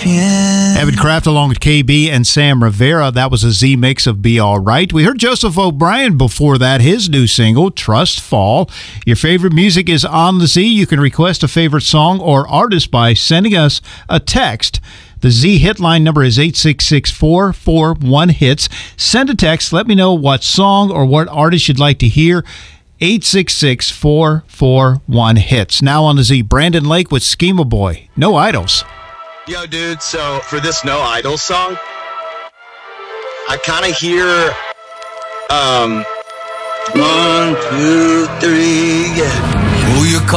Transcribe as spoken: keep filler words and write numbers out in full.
Evan Kraft along with K B and Sam Rivera. That was a Z mix of Be All Right. We heard Joseph O'Brien before that, his new single, Trust Fall. Your favorite music is on the Z. You can request a favorite song or artist by sending us a text. The Z hit line number is eight six six, four four one, HITS. Send a text. Let me know what song or what artist you'd like to hear. eight six six, four four one, HITS. Now on the Z, Brandon Lake with Schema Boy. No Idols. Yo, dude, so for this No Idols song, I kind of hear, um, one, two, three, yeah. Who you call?